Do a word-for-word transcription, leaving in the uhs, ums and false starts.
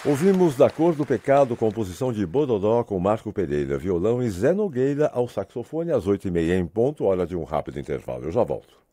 Ouvimos Da Cor do Pecado, composição de Bododó com Marco Pereira, violão e Zé Nogueira ao saxofone às oito e meia em ponto, hora de um rápido intervalo. Eu já volto.